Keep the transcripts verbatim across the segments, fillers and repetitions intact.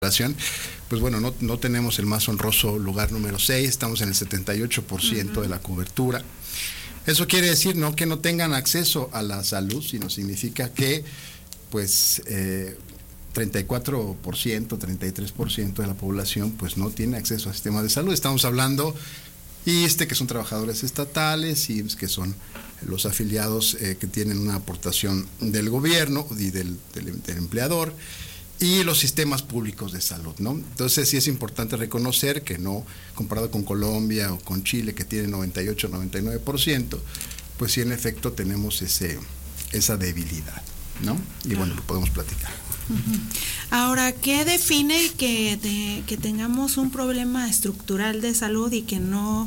Pues bueno, no, no tenemos el más honroso lugar número seis, estamos en el setenta y ocho por ciento uh-huh. de la cobertura. Eso quiere decir no que no tengan acceso a la salud, sino significa que pues eh, treinta y cuatro por ciento, treinta y tres por ciento de la población pues no tiene acceso al sistema de salud. Estamos hablando y este que son trabajadores estatales y que son los afiliados eh, que tienen una aportación del gobierno y del, del, del empleador, y los sistemas públicos de salud, ¿no? Entonces sí es importante reconocer que no, comparado con Colombia o con Chile, que tiene noventa y ocho, noventa y nueve por ciento, pues sí en efecto tenemos ese, esa debilidad, ¿no? Y bueno, lo podemos platicar. Uh-huh. Ahora, ¿qué define que, de, que tengamos un problema estructural de salud y que no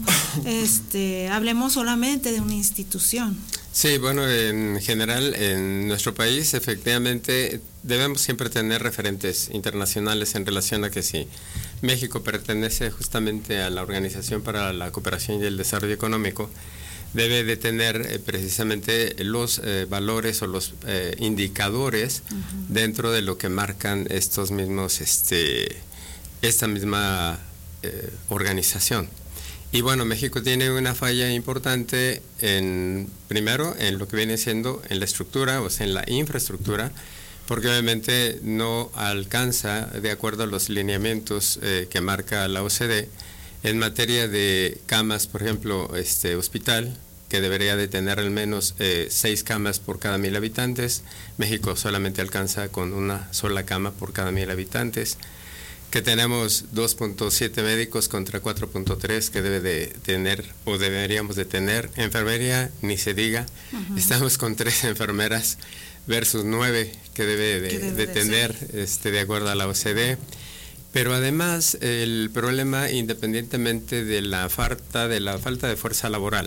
este, hablemos solamente de una institución? Sí, bueno, en general en nuestro país efectivamente debemos siempre tener referentes internacionales en relación a que si México pertenece justamente a la Organización para la Cooperación y el Desarrollo Económico, debe de tener eh, precisamente los eh, valores o los eh, indicadores uh-huh. dentro de lo que marcan estos mismos, este, esta misma eh, organización. Y bueno, México tiene una falla importante en, primero, en lo que viene siendo en la estructura, o sea, en la infraestructura, porque obviamente no alcanza, de acuerdo a los lineamientos eh, que marca la O C D, en materia de camas, por ejemplo, este hospital, que debería de tener al menos eh, seis camas por cada mil habitantes. México solamente alcanza con una sola cama por cada mil habitantes. Que tenemos dos punto siete médicos contra cuatro punto tres que debe de tener o deberíamos de tener. Enfermería, ni se diga, uh-huh. estamos con tres enfermeras versus nueve que debe de, debe de, de tener este, de acuerdo a la O C D. Pero además el problema, independientemente de la falta de la falta de fuerza laboral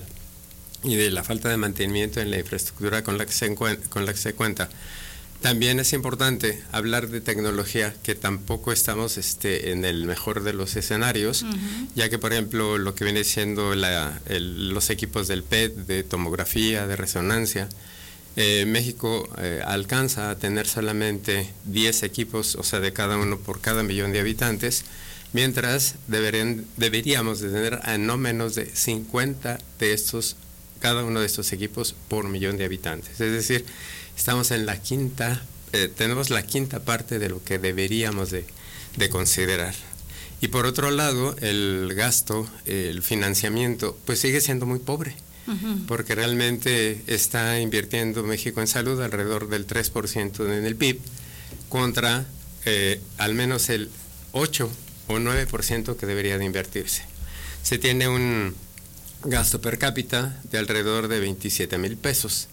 y de la falta de mantenimiento en la infraestructura con la que se, con la que se cuenta, también es importante hablar de tecnología, que tampoco estamos este, en el mejor de los escenarios, uh-huh. ya que por ejemplo lo que viene siendo la, el, los equipos del P E T, de tomografía, de resonancia, eh, México eh, alcanza a tener solamente diez equipos, o sea, de cada uno por cada millón de habitantes, mientras deberían, deberíamos de tener a no menos de cincuenta de estos, cada uno de estos equipos por millón de habitantes. Es decir, estamos en la quinta, eh, tenemos la quinta parte de lo que deberíamos de, de considerar. Y por otro lado, el gasto, el financiamiento, pues sigue siendo muy pobre, uh-huh. porque realmente está invirtiendo México en salud alrededor del tres por ciento en el P I B, contra eh, al menos el ocho o nueve por ciento que debería de invertirse. Se tiene un gasto per cápita de alrededor de veintisiete mil pesos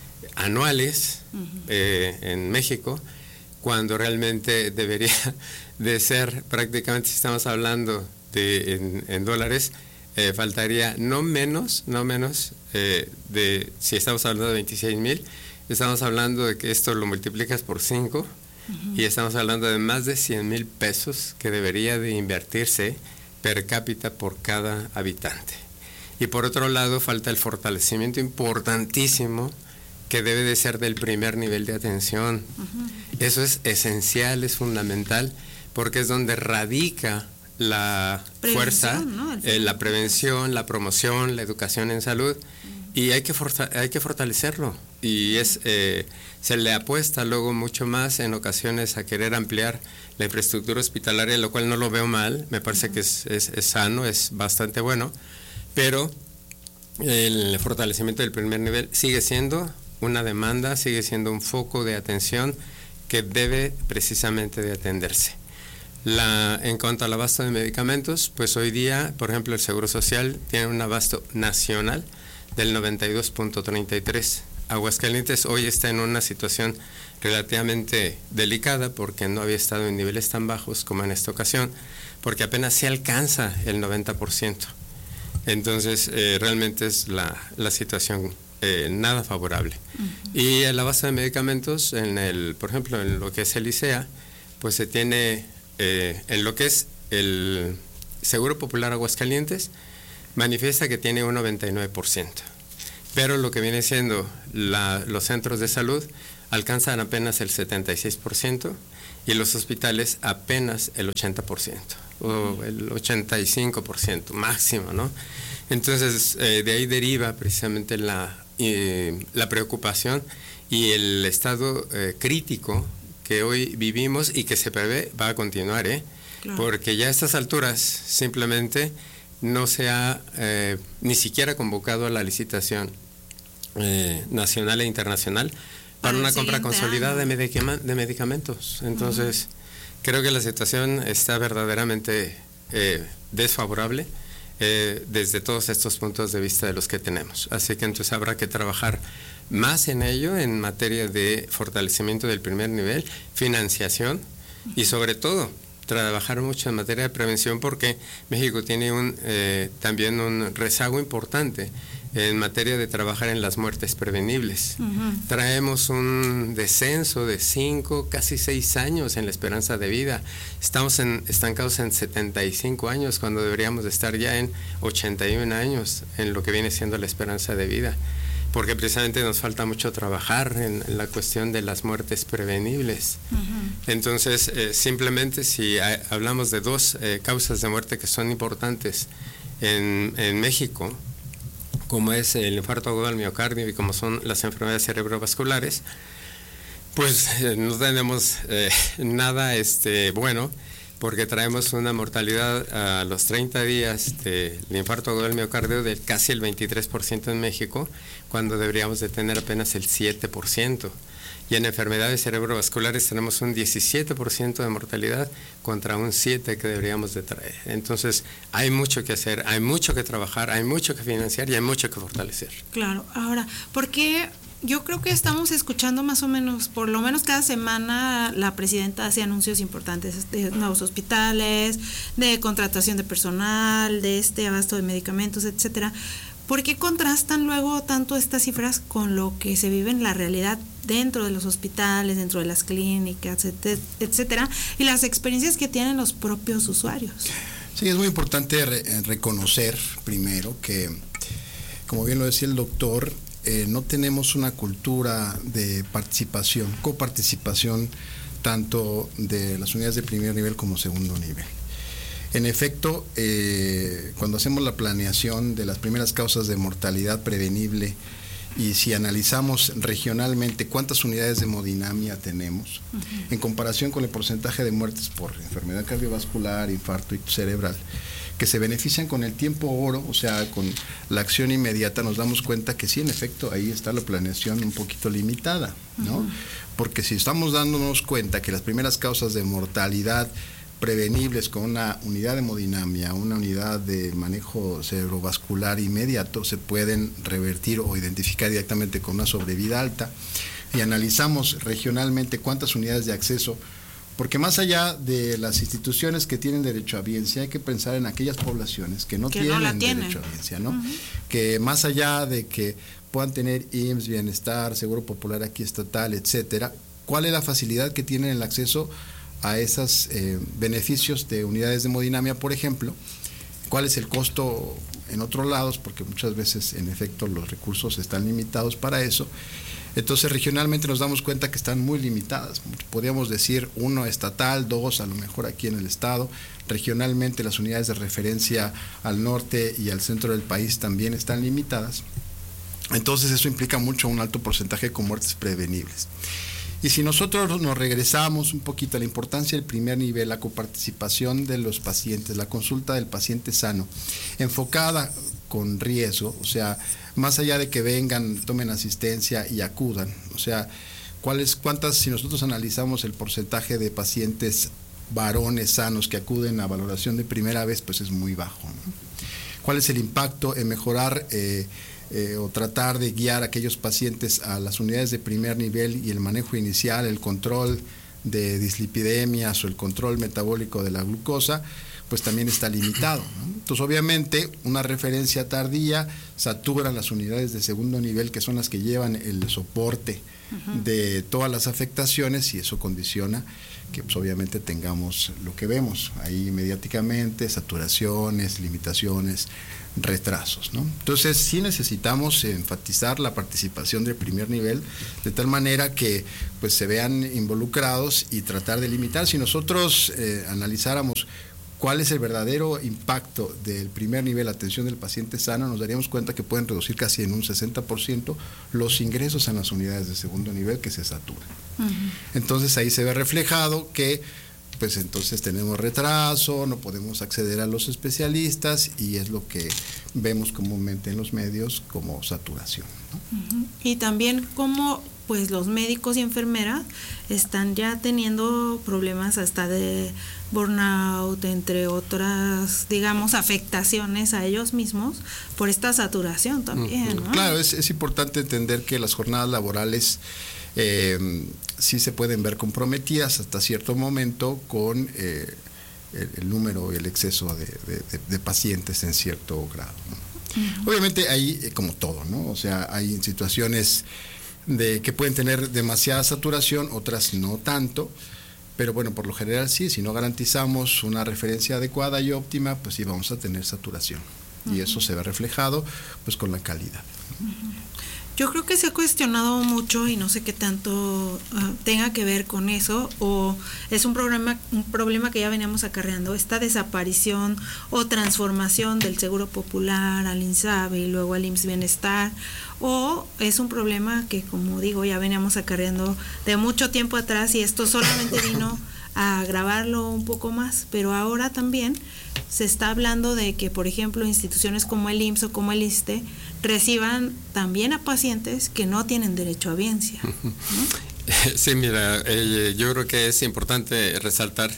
anuales uh-huh. eh, en México, cuando realmente debería de ser prácticamente, si estamos hablando de en, en dólares, eh, faltaría no menos, no menos eh, de, si estamos hablando de veintiséis mil, estamos hablando de que esto lo multiplicas por cinco uh-huh. y estamos hablando de más de cien mil pesos que debería de invertirse per cápita por cada habitante. Y por otro lado, falta el fortalecimiento importantísimo que debe de ser del primer nivel de atención. Uh-huh. Eso es esencial, es fundamental, porque es donde radica la fuerza, ¿no? eh, la prevención, la promoción, la educación en salud, uh-huh. y hay que, forta- hay que fortalecerlo. Y es eh, se le apuesta luego mucho más en ocasiones a querer ampliar la infraestructura hospitalaria, lo cual no lo veo mal, me parece uh-huh. que es, es, es sano, es bastante bueno, pero el fortalecimiento del primer nivel sigue siendo una demanda, sigue siendo un foco de atención que debe precisamente de atenderse. La, en cuanto al abasto de medicamentos, pues hoy día, por ejemplo, el Seguro Social tiene un abasto nacional del noventa y dos punto treinta y tres. Aguascalientes hoy está en una situación relativamente delicada porque no había estado en niveles tan bajos como en esta ocasión, porque apenas se alcanza el noventa por ciento. Entonces, eh, realmente es la, la situación Eh, nada favorable. Uh-huh. Y el abasto de medicamentos, en el, por ejemplo, en lo que es el I C E A, pues se tiene, eh, en lo que es el Seguro Popular Aguascalientes, manifiesta que tiene un noventa y nueve por ciento. Pero lo que viene siendo la, los centros de salud alcanzan apenas el setenta y seis por ciento, y los hospitales apenas el ochenta por ciento o el ochenta y cinco por ciento máximo, ¿no? Entonces, eh, de ahí deriva precisamente la, eh, la preocupación y el estado eh, crítico que hoy vivimos y que se prevé va a continuar, ¿eh? Claro. Porque ya a estas alturas simplemente no se ha eh, ni siquiera convocado a la licitación eh, nacional e internacional para, para una compra consolidada de, medicam- de medicamentos. Entonces, uh-huh. creo que la situación está verdaderamente eh, desfavorable eh, desde todos estos puntos de vista de los que tenemos. Así que entonces habrá que trabajar más en ello, en materia de fortalecimiento del primer nivel, financiación y sobre todo trabajar mucho en materia de prevención, porque México tiene un eh, también un rezago importante en materia de trabajar en las muertes prevenibles. Uh-huh. Traemos un descenso de cinco, casi seis años en la esperanza de vida. Estamos en, estancados en setenta y cinco años cuando deberíamos de estar ya en ochenta y un años en lo que viene siendo la esperanza de vida, porque precisamente nos falta mucho trabajar en, en la cuestión de las muertes prevenibles. Uh-huh. Entonces, eh, simplemente si hay, hablamos de dos eh, causas de muerte que son importantes en, en México, como es el infarto agudo al miocardio y como son las enfermedades cerebrovasculares, pues eh, no tenemos eh, nada este, bueno, porque traemos una mortalidad a los treinta días del infarto agudo del miocardio de casi el veintitrés por ciento en México, cuando deberíamos de tener apenas el siete por ciento. Y en enfermedades cerebrovasculares tenemos un diecisiete por ciento de mortalidad contra un siete por ciento que deberíamos de traer. Entonces, hay mucho que hacer, hay mucho que trabajar, hay mucho que financiar y hay mucho que fortalecer. Claro. Ahora, ¿por qué? Yo creo que estamos escuchando más o menos, por lo menos cada semana, la presidenta hace anuncios importantes de nuevos hospitales, de contratación de personal, de este abasto de medicamentos, etcétera. ¿Por qué contrastan luego tanto estas cifras con lo que se vive en la realidad dentro de los hospitales, dentro de las clínicas, etcétera, y las experiencias que tienen los propios usuarios? Sí, es muy importante re- reconocer primero que, como bien lo decía el doctor, eh, no tenemos una cultura de participación, coparticipación, tanto de las unidades de primer nivel como segundo nivel. En efecto, eh, cuando hacemos la planeación de las primeras causas de mortalidad prevenible y si analizamos regionalmente cuántas unidades de hemodinamia tenemos, uh-huh. en comparación con el porcentaje de muertes por enfermedad cardiovascular, infarto y cerebral, que se benefician con el tiempo oro, o sea, con la acción inmediata, nos damos cuenta que sí, en efecto, ahí está la planeación un poquito limitada, ¿no? Uh-huh. Porque si estamos dándonos cuenta que las primeras causas de mortalidad prevenibles con una unidad de hemodinamia, una unidad de manejo cerebrovascular inmediato, se pueden revertir o identificar directamente con una sobrevida alta, y analizamos regionalmente cuántas unidades de acceso, porque más allá de las instituciones que tienen derecho a biencia, hay que pensar en aquellas poblaciones que no, que tienen, no tienen derecho a biencia, ¿no? Uh-huh. Que más allá de que puedan tener I M S S, bienestar, seguro popular aquí estatal, etcétera, ¿cuál es la facilidad que tienen el acceso a esos eh, beneficios de unidades de hemodinamia, por ejemplo? ¿Cuál es el costo en otros lados? Porque muchas veces, en efecto, los recursos están limitados para eso. Entonces, regionalmente nos damos cuenta que están muy limitadas. Podríamos decir uno estatal, dos a lo mejor aquí en el estado. Regionalmente las unidades de referencia al norte y al centro del país también están limitadas. Entonces, eso implica mucho un alto porcentaje con muertes prevenibles. Y si nosotros nos regresamos un poquito a la importancia del primer nivel, la coparticipación de los pacientes, la consulta del paciente sano, enfocada con riesgo, o sea, más allá de que vengan, tomen asistencia y acudan, o sea, ¿cuáles, cuántas, si nosotros analizamos el porcentaje de pacientes varones sanos que acuden a valoración de primera vez, pues es muy bajo, ¿no? ¿Cuál es el impacto en mejorar eh, Eh, o tratar de guiar a aquellos pacientes a las unidades de primer nivel y el manejo inicial, el control de dislipidemias o el control metabólico de la glucosa? pues también está limitado, ¿no? Entonces, obviamente, una referencia tardía satura las unidades de segundo nivel, que son las que llevan el soporte uh-huh. de todas las afectaciones, y eso condiciona que pues, obviamente tengamos lo que vemos ahí mediáticamente, saturaciones, limitaciones, retrasos, ¿no? Entonces sí necesitamos enfatizar la participación del primer nivel de tal manera que pues se vean involucrados y tratar de limitar. Si nosotros eh, analizáramos cuál es el verdadero impacto del primer nivel, atención del paciente sano, nos daríamos cuenta que pueden reducir casi en un sesenta por ciento los ingresos en las unidades de segundo nivel que se saturan. Uh-huh. Entonces ahí se ve reflejado que pues entonces tenemos retraso, no podemos acceder a los especialistas, y es lo que vemos comúnmente en los medios como saturación, ¿no? Uh-huh. Y también cómo pues los médicos y enfermeras están ya teniendo problemas hasta de burnout, entre otras, digamos, afectaciones a ellos mismos por esta saturación también, ¿no? Claro, es, es importante entender que las jornadas laborales eh, sí se pueden ver comprometidas hasta cierto momento con eh, el, el número y el exceso de, de, de pacientes en cierto grado, ¿no? Uh-huh. Obviamente hay, eh, como todo, ¿no? O sea, hay situaciones de que pueden tener demasiada saturación, otras no tanto, pero bueno, por lo general sí, si no garantizamos una referencia adecuada y óptima, pues sí vamos a tener saturación. Uh-huh. Y eso se ve reflejado pues con la calidad. Uh-huh. Yo creo que se ha cuestionado mucho, y no sé qué tanto uh, tenga que ver con eso, o es un problema, un problema que ya veníamos acarreando, esta desaparición o transformación del Seguro Popular al INSABI y luego al I M S S Bienestar, o es un problema que, como digo, ya veníamos acarreando de mucho tiempo atrás, y esto solamente vino a agravarlo un poco más, pero ahora también se está hablando de que, por ejemplo, instituciones como el I M S S o como el ISSSTE reciban también a pacientes que no tienen derecho a biencia, ¿no? Sí, mira, eh, yo creo que es importante resaltar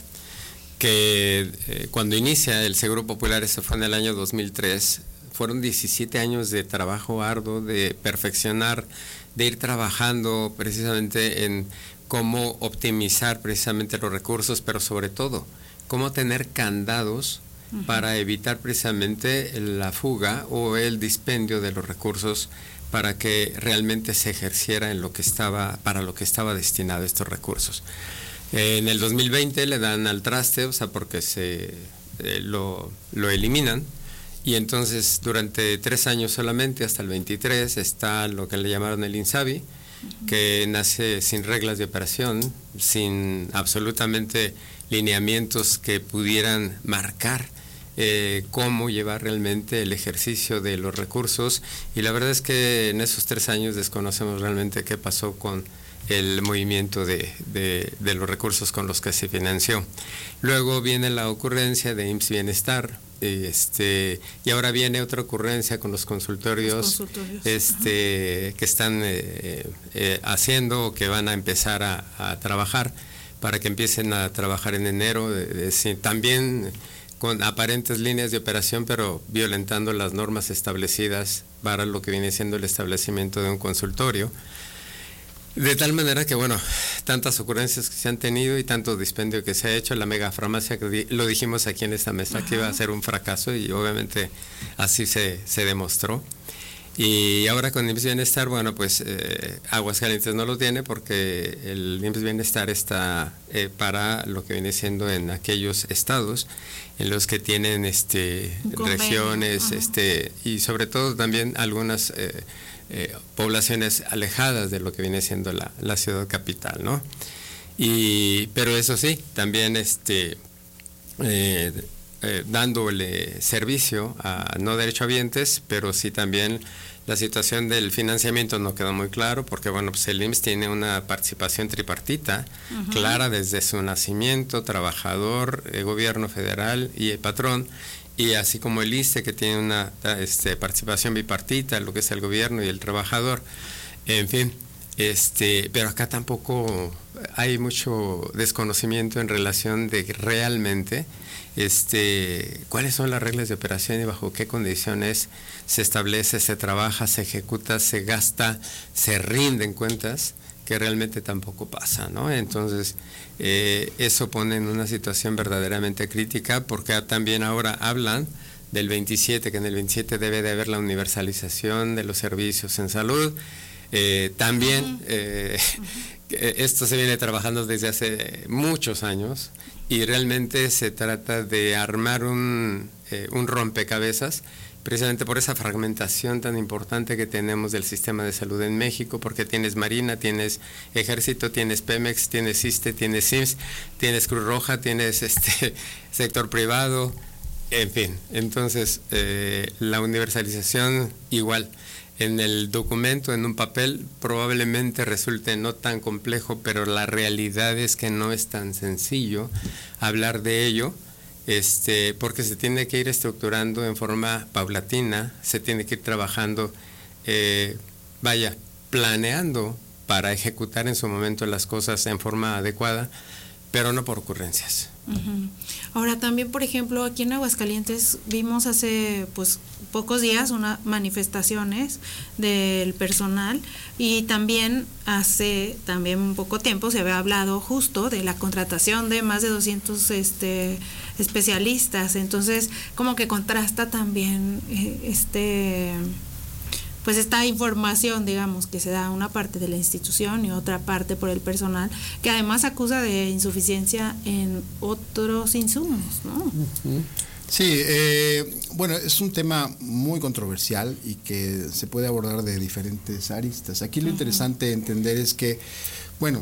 que eh, cuando inicia el Seguro Popular, eso fue en el año dos mil tres, fueron diecisiete años de trabajo arduo, de perfeccionar, de ir trabajando precisamente en cómo optimizar precisamente los recursos, pero sobre todo, cómo tener candados uh-huh. para evitar precisamente la fuga o el dispendio de los recursos, para que realmente se ejerciera en lo que estaba, para lo que estaba destinado estos recursos. Eh, en el dos mil veinte le dan al traste, o sea, porque se eh, lo, lo eliminan, y entonces durante tres años solamente, hasta el veintitrés, está lo que le llamaron el INSABI, uh-huh. que nace sin reglas de operación, sin absolutamente lineamientos que pudieran marcar eh, cómo llevar realmente el ejercicio de los recursos, y la verdad es que en esos tres años desconocemos realmente qué pasó con el movimiento de, de, de los recursos con los que se financió. Luego viene la ocurrencia de I M S S Bienestar, y, este, y ahora viene otra ocurrencia con los consultorios, los consultorios. Este, que están eh, eh, haciendo, o que van a empezar a, a trabajar, para que empiecen a trabajar en enero, de, de, de, también con aparentes líneas de operación, pero violentando las normas establecidas para lo que viene siendo el establecimiento de un consultorio. De tal manera que, bueno, tantas ocurrencias que se han tenido y tanto dispendio que se ha hecho, la megafarmacia, que di, lo dijimos aquí en esta mesa, Ajá. que iba a ser un fracaso, y obviamente así se, se demostró. Y ahora con I M S S Bienestar, bueno, pues eh, Aguascalientes no lo tiene, porque el I M S S Bienestar está eh, para lo que viene siendo en aquellos estados en los que tienen este regiones, Ajá. este y sobre todo también algunas eh, eh, poblaciones alejadas de lo que viene siendo la, la ciudad capital, ¿no? Y pero eso sí, también este eh, eh, dándole servicio a no derechohabientes, pero sí también la situación del financiamiento no quedó muy claro, porque bueno, pues el I M S S tiene una participación tripartita, uh-huh. clara desde su nacimiento, trabajador, eh, gobierno federal y el patrón, y así como el ISSSTE, que tiene una este, participación bipartita, lo que es el gobierno y el trabajador, en fin, este, pero acá tampoco hay mucho desconocimiento en relación de realmente este, cuáles son las reglas de operación y bajo qué condiciones se establece, se trabaja, se ejecuta, se gasta, se rinden cuentas, que realmente tampoco pasa, ¿no? Entonces, eh, eso pone en una situación verdaderamente crítica, porque también ahora hablan del veintisiete, que en el veintisiete debe de haber la universalización de los servicios en salud. Eh, también uh-huh. eh, uh-huh. esto se viene trabajando desde hace muchos años y realmente se trata de armar un, eh, un rompecabezas, precisamente por esa fragmentación tan importante que tenemos del sistema de salud en México, porque tienes Marina, tienes Ejército, tienes Pemex, tienes ISSSTE, tienes I M S S, tienes Cruz Roja, tienes este sector privado, en fin. Entonces, eh, la universalización igual. En el documento, en un papel, probablemente resulte no tan complejo, pero la realidad es que no es tan sencillo hablar de ello, este, porque se tiene que ir estructurando en forma paulatina, se tiene que ir trabajando, eh, vaya, planeando para ejecutar en su momento las cosas en forma adecuada, pero no por ocurrencias. Uh-huh. Ahora también, por ejemplo, aquí en Aguascalientes vimos hace pues pocos días unas manifestaciones del personal, y también hace también un poco tiempo se había hablado justo de la contratación de más de doscientos este especialistas. Entonces como que contrasta también eh, este pues esta información, digamos, que se da una parte de la institución y otra parte por el personal, que además acusa de insuficiencia en otros insumos, ¿no? Sí, eh, bueno, es un tema muy controversial y que se puede abordar de diferentes aristas. Aquí lo uh-huh. interesante de entender es que, bueno,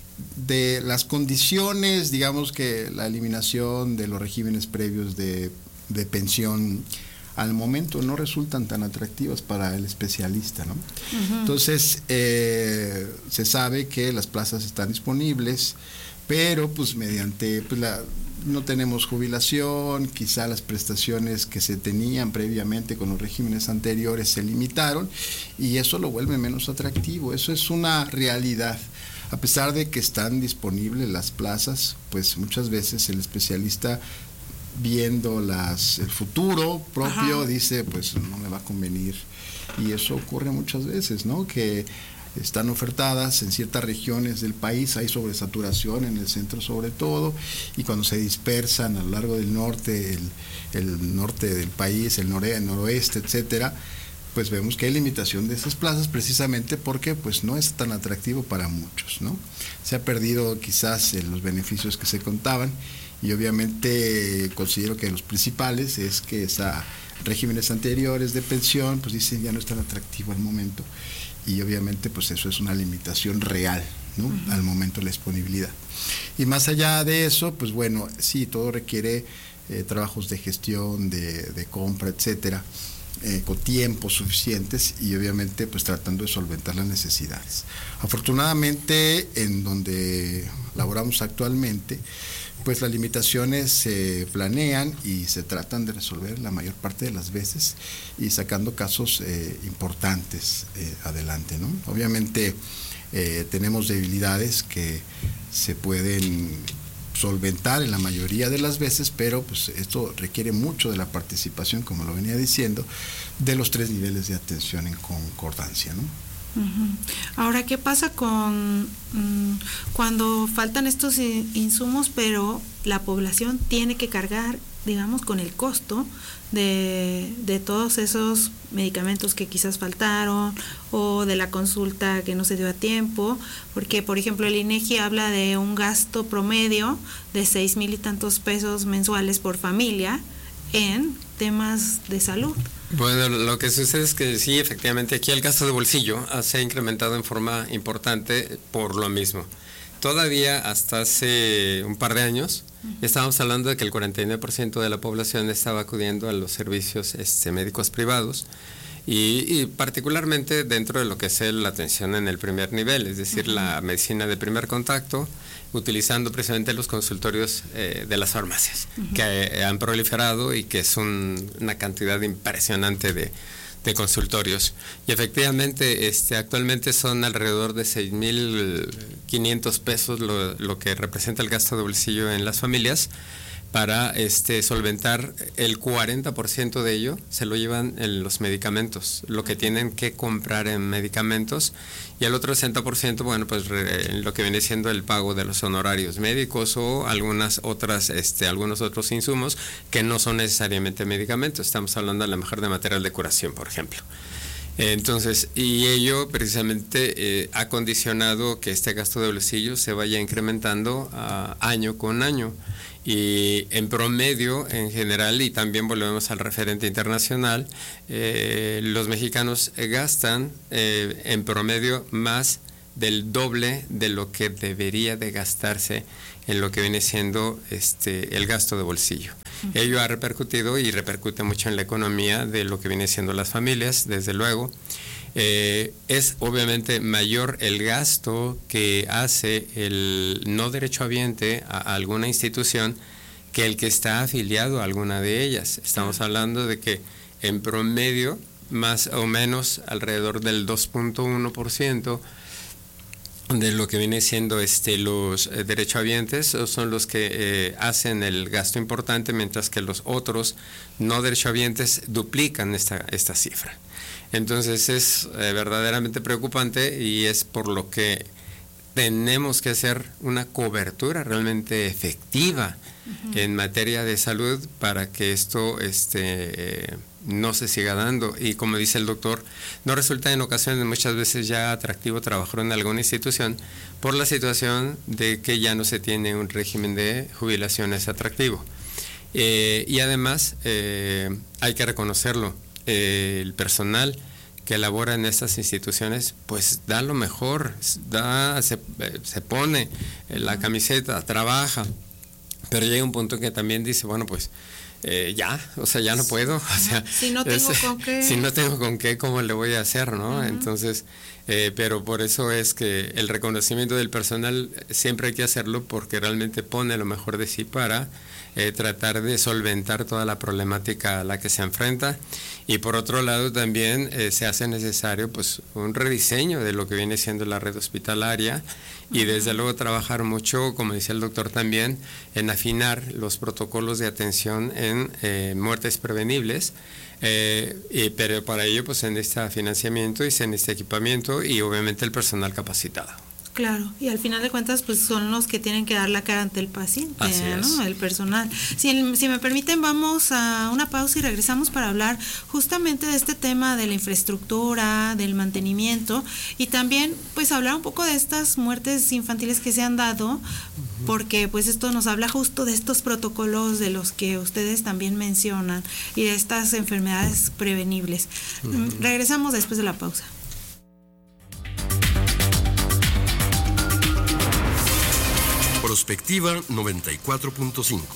de las condiciones, digamos que la eliminación de los regímenes previos de, de pensión al momento no resultan tan atractivas para el especialista, ¿no? Uh-huh. Entonces, eh, se sabe que las plazas están disponibles, pero pues mediante, pues la, no tenemos jubilación, quizá las prestaciones que se tenían previamente con los regímenes anteriores se limitaron, y eso lo vuelve menos atractivo. Eso es una realidad. A pesar de que están disponibles las plazas, pues muchas veces el especialista, viendo las el futuro propio, Ajá. dice, pues no me va a convenir, y eso ocurre muchas veces, ¿no? Que están ofertadas en ciertas regiones del país, hay sobresaturación en el centro sobre todo, y cuando se dispersan a lo largo del norte, el, el norte del país, el, nore, el noroeste, etcétera, pues vemos que hay limitación de esas plazas, precisamente porque pues no es tan atractivo para muchos, ¿no? Se ha perdido quizás eh, los beneficios que se contaban, y obviamente considero que los principales es que esos regímenes anteriores de pensión, pues dicen ya no es tan atractivo al momento, y obviamente pues eso es una limitación real, ¿no? Uh-huh. Al momento de la disponibilidad. Y más allá de eso, pues bueno, sí, todo requiere eh, trabajos de gestión, de, de compra, etcétera, eh, con tiempos suficientes, y obviamente pues tratando de solventar las necesidades. Afortunadamente, en donde laboramos actualmente, pues las limitaciones se planean y se tratan de resolver la mayor parte de las veces, y sacando casos eh, importantes eh, adelante, ¿no? Obviamente eh, tenemos debilidades que se pueden solventar en la mayoría de las veces, pero pues esto requiere mucho de la participación, como lo venía diciendo, de los tres niveles de atención en concordancia, ¿no? Uh-huh. Ahora, ¿qué pasa con um, cuando faltan estos insumos, pero la población tiene que cargar, digamos, con el costo de, de todos esos medicamentos que quizás faltaron, o de la consulta que no se dio a tiempo? Porque, por ejemplo, el INEGI habla de un gasto promedio de seis mil y tantos pesos mensuales por familia en temas de salud. Bueno, lo que sucede es que sí, efectivamente, aquí el gasto de bolsillo se ha incrementado en forma importante por lo mismo. Todavía hasta hace un par de años uh-huh. estábamos hablando de que el cuarenta y nueve por ciento de la población estaba acudiendo a los servicios este, médicos privados, y, y particularmente dentro de lo que es la atención en el primer nivel, es decir, uh-huh. la medicina de primer contacto, utilizando precisamente los consultorios eh, de las farmacias, uh-huh. que eh, han proliferado y que es un, una cantidad impresionante de, de consultorios. Y efectivamente, este, actualmente son alrededor de seis mil quinientos pesos lo, lo que representa el gasto de bolsillo en las familias, para este, solventar el cuarenta por ciento de ello, se lo llevan en los medicamentos, lo que tienen que comprar en medicamentos, y el otro sesenta por ciento, bueno, pues re, lo que viene siendo el pago de los honorarios médicos o algunas otras, este, algunos otros insumos que no son necesariamente medicamentos. Estamos hablando a lo mejor de material de curación, por ejemplo. Entonces, y ello precisamente eh, ha condicionado que este gasto de bolsillo se vaya incrementando uh, año con año. Y en promedio, en general, y también volvemos al referente internacional, eh, los mexicanos gastan eh, en promedio más del doble de lo que debería de gastarse en lo que viene siendo este el gasto de bolsillo. Uh-huh. Ello ha repercutido y repercute mucho en la economía de lo que viene siendo las familias, desde luego. Eh, es obviamente mayor el gasto que hace el no derechohabiente a, a alguna institución que el que está afiliado a alguna de ellas. Estamos hablando de que en promedio más o menos alrededor del dos punto uno por ciento de lo que viene siendo este los eh, derechohabientes son los que eh, hacen el gasto importante, mientras que los otros no derechohabientes duplican esta, esta cifra. Entonces es eh, verdaderamente preocupante, y es por lo que tenemos que hacer una cobertura realmente efectiva uh-huh. en materia de salud para que esto este, eh, no se siga dando. Y como dice el doctor, no resulta en ocasiones muchas veces ya atractivo trabajar en alguna institución por la situación de que ya no se tiene un régimen de jubilaciones atractivo. Eh, y además eh, hay que reconocerlo. Eh, el personal que labora en estas instituciones pues da lo mejor, da, se, se pone la camiseta, trabaja, pero llega un punto que también dice, bueno, pues eh, ya, o sea, ya no puedo, o sea, si no tengo es, con qué, si no tengo con qué, ¿cómo le voy a hacer, no? Uh-huh. Entonces, eh, pero por eso es que el reconocimiento del personal siempre hay que hacerlo, porque realmente pone lo mejor de sí para Eh, tratar de solventar toda la problemática a la que se enfrenta. Y por otro lado también eh, se hace necesario pues un rediseño de lo que viene siendo la red hospitalaria, y desde luego trabajar mucho, como decía el doctor también, en afinar los protocolos de atención en eh, muertes prevenibles, eh, y, pero para ello pues se necesita financiamiento y se necesita equipamiento y obviamente el personal capacitado. Claro, y al final de cuentas pues son los que tienen que dar la cara ante el paciente, ¿no? El personal. Si, si me permiten, vamos a una pausa y regresamos para hablar justamente de este tema de la infraestructura, del mantenimiento, y también pues hablar un poco de estas muertes infantiles que se han dado, porque pues esto nos habla justo de estos protocolos de los que ustedes también mencionan y de estas enfermedades prevenibles. Uh-huh. Regresamos después de la pausa. Prospectiva noventa y cuatro punto cinco.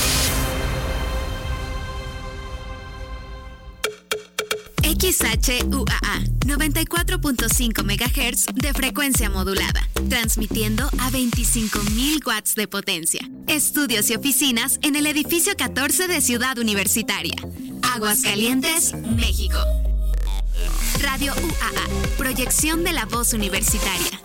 X H U A A, noventa y cuatro punto cinco megahertz de frecuencia modulada, transmitiendo a veinticinco mil watts de potencia. Estudios y oficinas en el edificio catorce de Ciudad Universitaria. Aguascalientes, México. Radio U A A, proyección de la voz universitaria.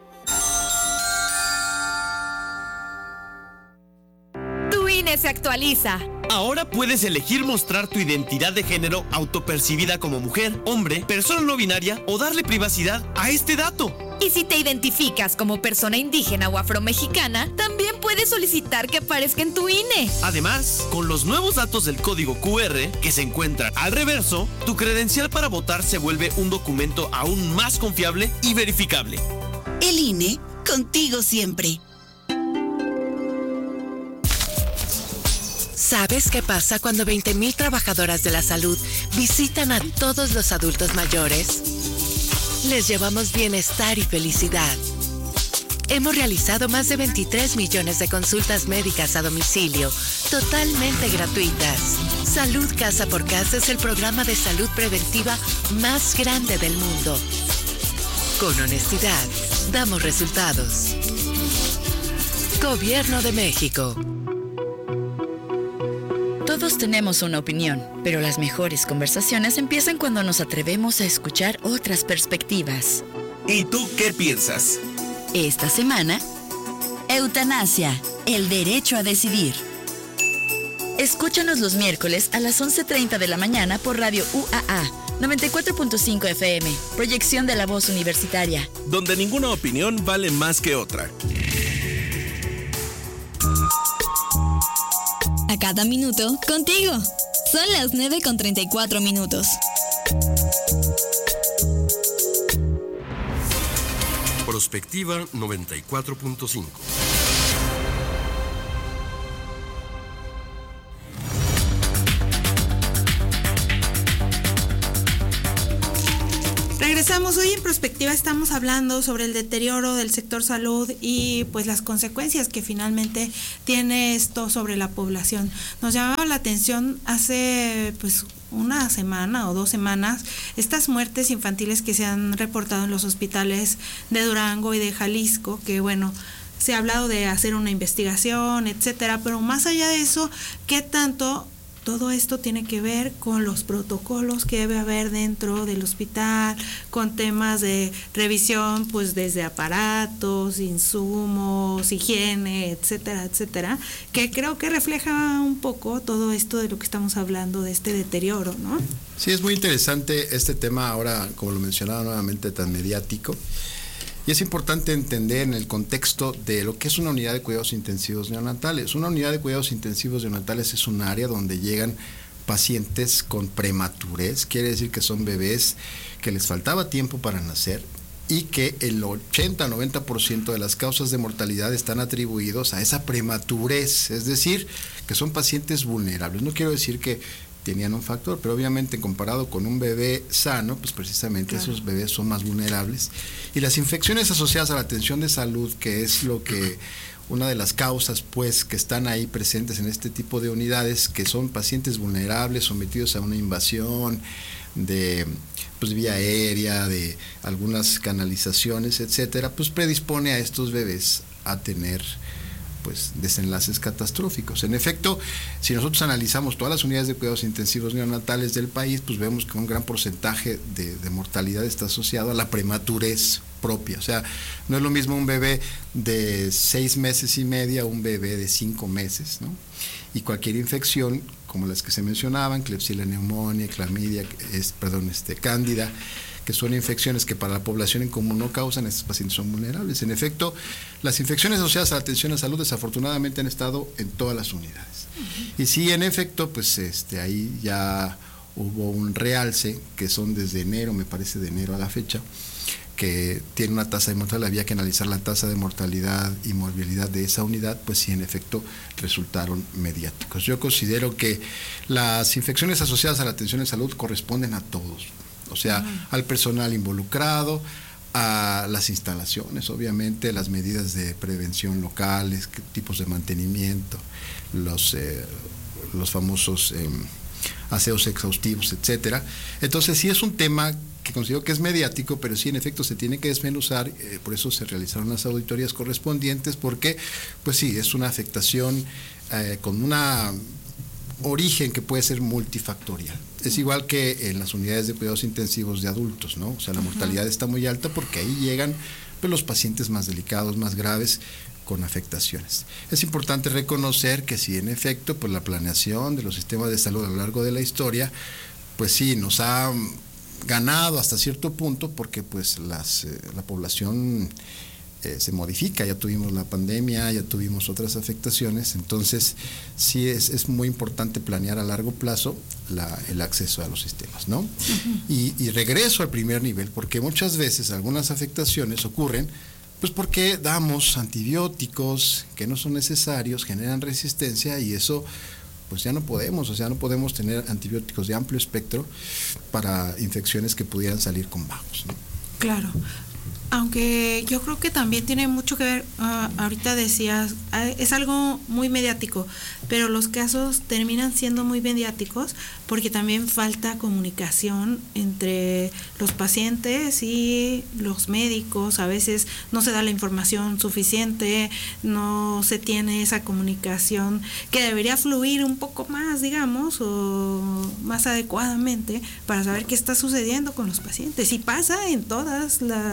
Se actualiza. Ahora puedes elegir mostrar tu identidad de género autopercibida como mujer, hombre, persona no binaria o darle privacidad a este dato. Y si te identificas como persona indígena o afromexicana, también puedes solicitar que aparezca en tu I N E. Además, con los nuevos datos del código Q R que se encuentran al reverso, tu credencial para votar se vuelve un documento aún más confiable y verificable. El I N E, contigo siempre. ¿Sabes qué pasa cuando veinte mil trabajadoras de la salud visitan a todos los adultos mayores? Les llevamos bienestar y felicidad. Hemos realizado más de veintitrés millones de consultas médicas a domicilio, totalmente gratuitas. Salud Casa por Casa es el programa de salud preventiva más grande del mundo. Con honestidad, damos resultados. Gobierno de México. Todos tenemos una opinión, pero las mejores conversaciones empiezan cuando nos atrevemos a escuchar otras perspectivas. ¿Y tú qué piensas? Esta semana, eutanasia, el derecho a decidir. Escúchanos los miércoles a las once treinta de la mañana por Radio U A A noventa y cuatro punto cinco F M, proyección de la voz universitaria. Donde ninguna opinión vale más que otra. A cada minuto, contigo. Son las nueve con treinta y cuatro minutos. Prospectiva noventa y cuatro punto cinco. Regresamos. Hoy en Prospectiva estamos hablando sobre el deterioro del sector salud y pues las consecuencias que finalmente tiene esto sobre la población. Nos llamaba la atención hace pues una semana o dos semanas estas muertes infantiles que se han reportado en los hospitales de Durango y de Jalisco, que bueno, se ha hablado de hacer una investigación, etcétera, pero más allá de eso, ¿qué tanto todo esto tiene que ver con los protocolos que debe haber dentro del hospital, con temas de revisión, pues desde aparatos, insumos, higiene, etcétera, etcétera, que creo que refleja un poco todo esto de lo que estamos hablando, de este deterioro, ¿no? Sí, es muy interesante este tema ahora, como lo mencionaba nuevamente, tan mediático. Y es importante entender en el contexto de lo que es una unidad de cuidados intensivos neonatales. Una unidad de cuidados intensivos neonatales es un área donde llegan pacientes con prematurez, quiere decir que son bebés que les faltaba tiempo para nacer y que el ochenta a noventa por ciento de las causas de mortalidad están atribuidos a esa prematurez, es decir, que son pacientes vulnerables. No quiero decir que tenían un factor, pero obviamente comparado con un bebé sano, pues precisamente claro, esos bebés son más vulnerables. Y las infecciones asociadas a la atención de salud, que es lo que una de las causas pues que están ahí presentes en este tipo de unidades, que son pacientes vulnerables sometidos a una invasión de pues vía aérea, de algunas canalizaciones, etcétera, pues predispone a estos bebés a tener pues desenlaces catastróficos. En efecto, si nosotros analizamos todas las unidades de cuidados intensivos neonatales del país, pues vemos que un gran porcentaje de, de mortalidad está asociado a la prematurez propia. O sea, no es lo mismo un bebé de seis meses y media a un bebé de cinco meses, ¿no? Y cualquier infección, como las que se mencionaban, Klebsiella pneumoniae, clamidia, es, perdón, este, cándida, que son infecciones que para la población en común no causan, estos pacientes son vulnerables. En efecto, las infecciones asociadas a la atención a salud desafortunadamente han estado en todas las unidades. Uh-huh. Y sí, en efecto, pues este ahí ya hubo un realce, que son desde enero, me parece de enero a la fecha, que tiene una tasa de mortalidad, había que analizar la tasa de mortalidad y morbilidad de esa unidad, pues sí, en efecto, resultaron mediáticos. Yo considero que las infecciones asociadas a la atención a salud corresponden a todos, o sea, uh-huh, al personal involucrado, a las instalaciones, obviamente, las medidas de prevención locales, qué tipos de mantenimiento, los, eh, los famosos eh, aseos exhaustivos, etcétera. Entonces, sí es un tema que considero que es mediático, pero sí en efecto se tiene que desmenuzar, eh, por eso se realizaron las auditorías correspondientes, porque, pues sí, es una afectación eh, con una origen que puede ser multifactorial. Es igual que en las unidades de cuidados intensivos de adultos, ¿no? O sea, la mortalidad está muy alta porque ahí llegan pues, los pacientes más delicados, más graves, con afectaciones. Es importante reconocer que sí, en efecto, pues la planeación de los sistemas de salud a lo largo de la historia, pues sí, nos ha ganado hasta cierto punto porque pues las, eh, la población Eh, se modifica, ya tuvimos la pandemia, ya tuvimos otras afectaciones, entonces sí es, es muy importante planear a largo plazo la, el acceso a los sistemas, ¿no? Uh-huh. Y, y regreso al primer nivel, porque muchas veces algunas afectaciones ocurren pues porque damos antibióticos que no son necesarios, generan resistencia y eso pues ya no podemos, o sea, no podemos tener antibióticos de amplio espectro para infecciones que pudieran salir con bajos, ¿no? Claro. Aunque yo creo que también tiene mucho que ver, uh, ahorita decías, uh, es algo muy mediático, pero los casos terminan siendo muy mediáticos porque también falta comunicación entre los pacientes y los médicos. A veces no se da la información suficiente, no se tiene esa comunicación que debería fluir un poco más, digamos, o más adecuadamente para saber qué está sucediendo con los pacientes. Y pasa en todas la, los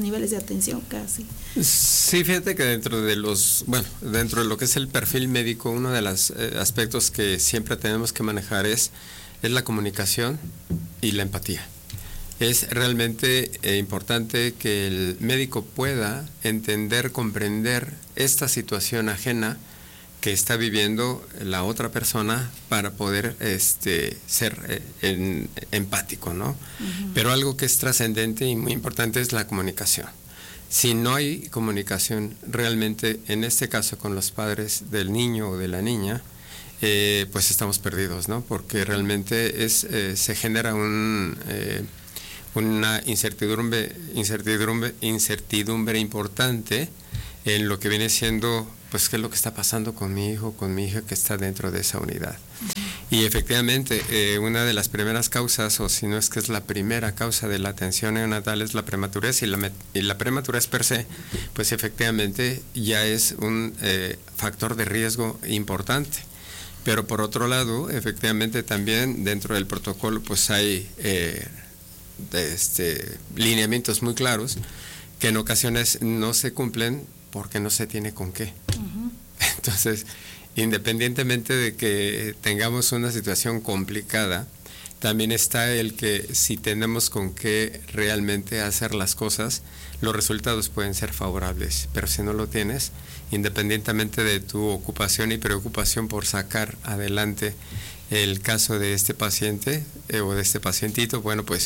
niveles de atención casi. Sí, fíjate que dentro de los, bueno, dentro de lo que es el perfil médico, uno de los eh, aspectos que siempre tenemos que manejar es, es la comunicación y la empatía. Es realmente eh, importante que el médico pueda entender, comprender esta situación ajena que está viviendo la otra persona para poder este, ser eh, en, empático, ¿no? Uh-huh. Pero algo que es trascendente y muy importante es la comunicación. Si no hay comunicación realmente, en este caso con los padres del niño o de la niña, eh, pues estamos perdidos, ¿no? Porque realmente es, eh, se genera un, eh, una incertidumbre, incertidumbre, incertidumbre importante en lo que viene siendo, pues, qué es lo que está pasando con mi hijo, con mi hija que está dentro de esa unidad. Uh-huh. Y efectivamente, eh, una de las primeras causas, o si no es que es la primera causa de la atención neonatal, es la prematurez, y la, y la prematurez per se, pues efectivamente ya es un eh, factor de riesgo importante. Pero por otro lado, efectivamente también dentro del protocolo pues hay eh, de este, lineamientos muy claros que en ocasiones no se cumplen porque no se tiene con qué. Uh-huh. Entonces, independientemente de que tengamos una situación complicada, también está el que si tenemos con qué realmente hacer las cosas, los resultados pueden ser favorables, pero si no lo tienes, independientemente de tu ocupación y preocupación por sacar adelante el caso de este paciente eh, o de este pacientito, bueno, pues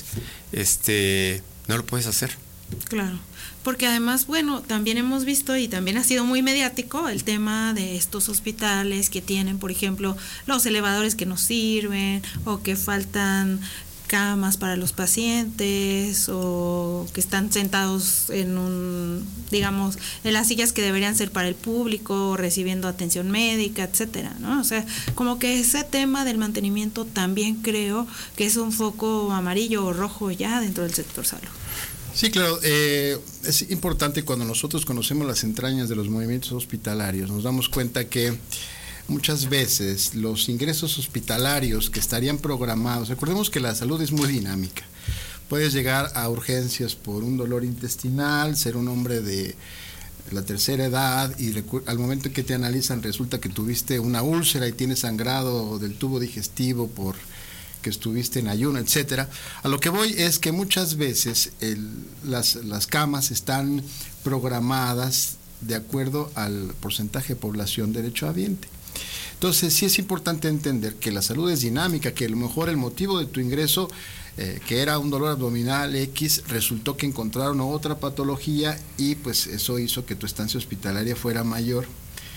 este no lo puedes hacer. Claro, porque además, bueno, también hemos visto y también ha sido muy mediático el tema de estos hospitales que tienen, por ejemplo, los elevadores que no sirven o que faltan camas para los pacientes o que están sentados en un, digamos, en las sillas que deberían ser para el público, recibiendo atención médica, etcétera, ¿no? O sea, como que ese tema del mantenimiento también creo que es un foco amarillo o rojo ya dentro del sector salud. Sí, claro, eh, es importante cuando nosotros conocemos las entrañas de los movimientos hospitalarios, nos damos cuenta que muchas veces los ingresos hospitalarios que estarían programados, recordemos que la salud es muy dinámica, puedes llegar a urgencias por un dolor intestinal, ser un hombre de la tercera edad y al momento en que te analizan resulta que tuviste una úlcera y tienes sangrado del tubo digestivo por que estuviste en ayuno, etcétera. A lo que voy es que muchas veces el, las, las camas están programadas de acuerdo al porcentaje de población derechohabiente. Entonces sí es importante entender que la salud es dinámica, que a lo mejor el motivo de tu ingreso, eh, que era un dolor abdominal X, resultó que encontraron otra patología y pues eso hizo que tu estancia hospitalaria fuera mayor.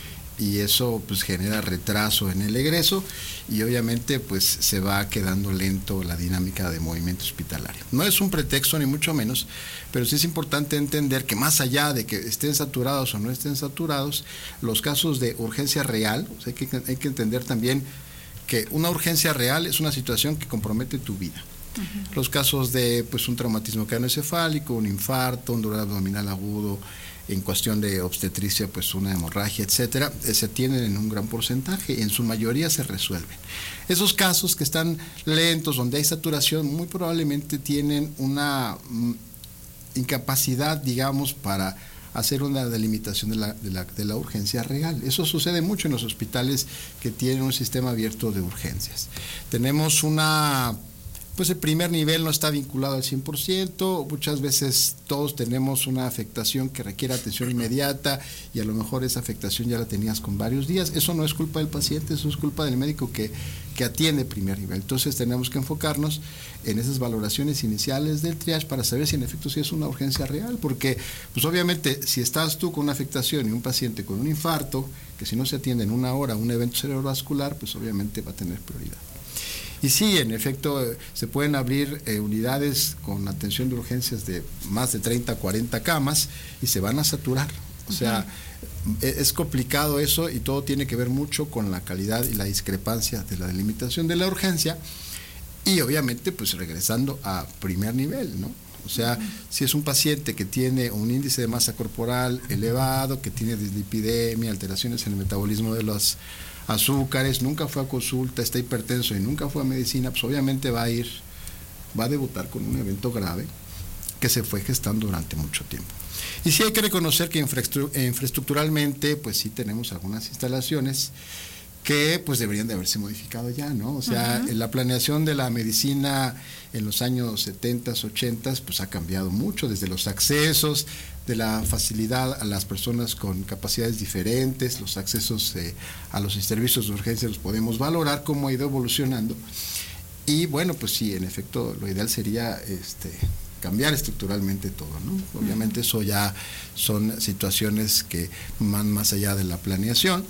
Y eso pues genera retraso en el egreso y obviamente pues se va quedando lento la dinámica de movimiento hospitalario. No es un pretexto ni mucho menos, pero sí es importante entender que más allá de que estén saturados o no estén saturados, los casos de urgencia real, o sea, hay que, hay que entender también que una urgencia real es una situación que compromete tu vida. Uh-huh. Los casos de pues un traumatismo craneoencefálico, un infarto, un dolor abdominal agudo, en cuestión de obstetricia, pues una hemorragia, etcétera, se tienen en un gran porcentaje y en su mayoría se resuelven. Esos casos que están lentos, donde hay saturación, muy probablemente tienen una mm, incapacidad, digamos, para hacer una delimitación de la, de, la, de la urgencia real. Eso sucede mucho en los hospitales que tienen un sistema abierto de urgencias. Tenemos una... pues el primer nivel no está vinculado al cien por ciento, muchas veces todos tenemos una afectación que requiere atención inmediata y a lo mejor esa afectación ya la tenías con varios días. Eso no es culpa del paciente, eso es culpa del médico que, que atiende primer nivel. Entonces tenemos que enfocarnos en esas valoraciones iniciales del triage para saber si en efecto sí es una urgencia real, porque pues obviamente si estás tú con una afectación y un paciente con un infarto, que si no se atiende en una hora un evento cerebrovascular, pues obviamente va a tener prioridad. Y sí, en efecto, se pueden abrir eh, unidades con atención de urgencias de más de treinta, cuarenta camas y se van a saturar. O sea, uh-huh. es complicado eso y todo tiene que ver mucho con la calidad y la discrepancia de la delimitación de la urgencia y obviamente pues regresando a primer nivel, ¿no? O sea, uh-huh. si es un paciente que tiene un índice de masa corporal elevado, que tiene dislipidemia, alteraciones en el metabolismo de los azúcares, nunca fue a consulta, está hipertenso y nunca fue a medicina, pues obviamente va a ir, va a debutar con un evento grave que se fue gestando durante mucho tiempo. Y sí hay que reconocer que infraestructuralmente, pues sí tenemos algunas instalaciones que pues deberían de haberse modificado ya, ¿no? O sea, uh-huh. la planeación de la medicina en los años setenta, ochenta, pues ha cambiado mucho, desde los accesos, de la facilidad a las personas con capacidades diferentes, los accesos eh, a los servicios de urgencia los podemos valorar, cómo ha ido evolucionando. Y bueno, pues sí, en efecto, lo ideal sería este cambiar estructuralmente todo, ¿no? Obviamente eso ya son situaciones que van más allá de la planeación,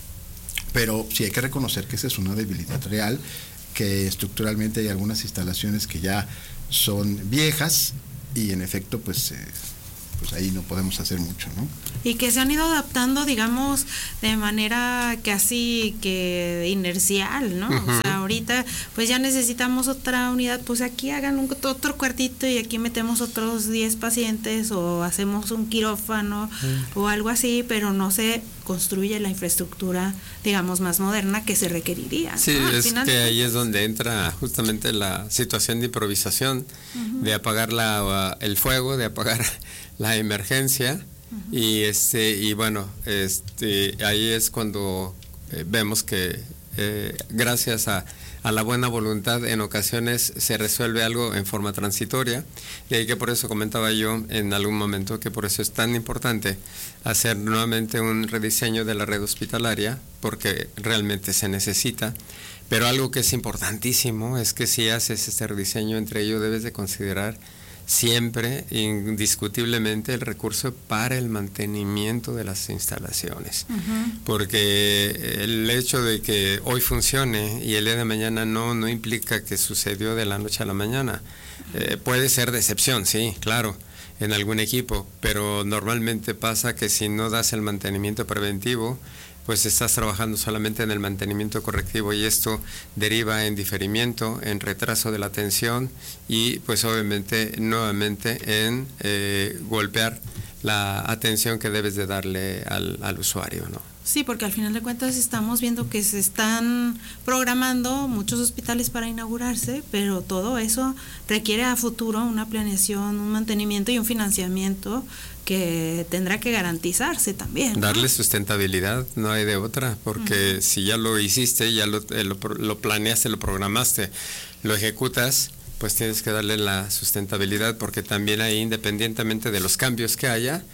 pero sí hay que reconocer que esa es una debilidad real, que estructuralmente hay algunas instalaciones que ya son viejas y en efecto pues eh, pues ahí no podemos hacer mucho, ¿no? Y que se han ido adaptando, digamos, de manera casi que inercial, ¿no? Uh-huh. O sea, ahorita pues ya necesitamos otra unidad, pues aquí hagan un, otro cuartito y aquí metemos otros diez pacientes o hacemos un quirófano uh-huh. o algo así, pero no se construye la infraestructura, digamos, más moderna que se requeriría. Sí, ¿no? es final, que pues, ahí es donde entra justamente la situación de improvisación, uh-huh. de apagar la, el fuego, de apagar la emergencia, uh-huh. y este y bueno, este ahí es cuando eh, vemos que eh, gracias a, a la buena voluntad en ocasiones se resuelve algo en forma transitoria, y ahí que por eso comentaba yo en algún momento que por eso es tan importante hacer nuevamente un rediseño de la red hospitalaria, porque realmente se necesita. Pero algo que es importantísimo es que si haces este rediseño, entre ello debes de considerar siempre, indiscutiblemente, el recurso para el mantenimiento de las instalaciones. Uh-huh. Porque el hecho de que hoy funcione y el día de mañana no, no implica que sucedió de la noche a la mañana. Eh, puede ser de excepción, sí, claro, en algún equipo, pero normalmente pasa que si no das el mantenimiento preventivo, pues estás trabajando solamente en el mantenimiento correctivo y esto deriva en diferimiento, en retraso de la atención y pues obviamente nuevamente en eh, golpear la atención que debes de darle al, al usuario, ¿no? Sí, porque al final de cuentas estamos viendo que se están programando muchos hospitales para inaugurarse, pero todo eso requiere a futuro una planeación, un mantenimiento y un financiamiento que tendrá que garantizarse también, ¿no? Darle sustentabilidad, no hay de otra, porque uh-huh. si ya lo hiciste, ya lo, lo, lo planeaste, lo programaste, lo ejecutas, pues tienes que darle la sustentabilidad, porque también ahí, independientemente de los cambios que haya,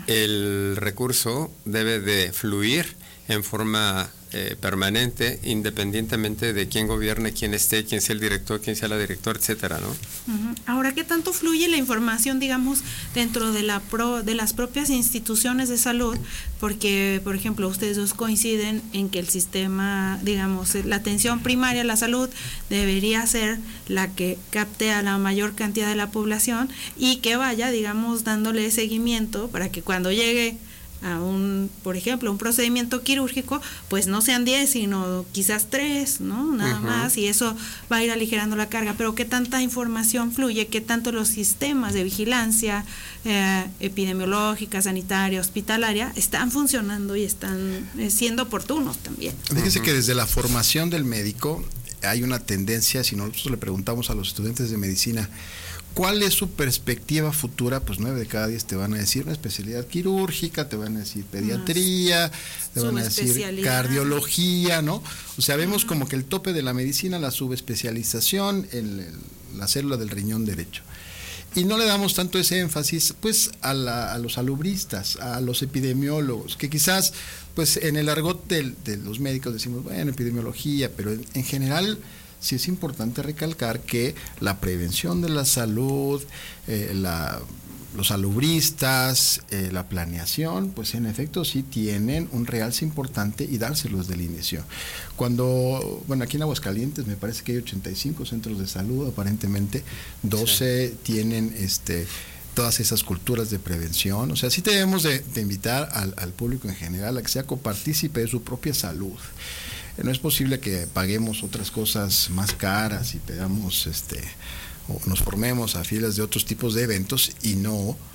el recurso debe de fluir en forma eh, permanente, independientemente de quién gobierne, quién esté, quién sea el director, quién sea la directora, etcétera, ¿no? Uh-huh. Ahora, ¿qué tanto fluye la información, digamos, dentro de la pro, de las propias instituciones de salud? Porque, por ejemplo, ustedes dos coinciden en que el sistema, digamos, la atención primaria a la salud debería ser la que capte a la mayor cantidad de la población y que vaya, digamos, dándole seguimiento para que cuando llegue a un, por ejemplo, un procedimiento quirúrgico, pues no sean diez, sino quizás tres, ¿no? Nada uh-huh. más, y eso va a ir aligerando la carga. Pero ¿qué tanta información fluye? ¿Qué tanto los sistemas de vigilancia eh, epidemiológica, sanitaria, hospitalaria están funcionando y están eh, siendo oportunos también? Fíjese uh-huh. que desde la formación del médico hay una tendencia, si nosotros le preguntamos a los estudiantes de medicina, ¿cuál es su perspectiva futura? Pues nueve de cada diez te van a decir una especialidad quirúrgica, te van a decir pediatría, te van a decir cardiología, ¿no? O sea, vemos uh-huh. como que el tope de la medicina, la subespecialización en la célula del riñón derecho. Y no le damos tanto ese énfasis pues a, la, a los salubristas, a los epidemiólogos, que quizás pues en el argot de, de los médicos decimos, bueno, epidemiología, pero en, en general sí es importante recalcar que la prevención de la salud, eh, la, los salubristas, eh, la planeación, pues en efecto sí tienen un realce importante y dárselos del inicio. Cuando, bueno, aquí en Aguascalientes me parece que hay ochenta y cinco centros de salud, aparentemente doce sí. tienen este todas esas culturas de prevención. O sea, sí debemos de, de invitar al, al público en general a que sea copartícipe de su propia salud. No es posible que paguemos otras cosas más caras y pedamos, este, o nos formemos a filas de otros tipos de eventos y no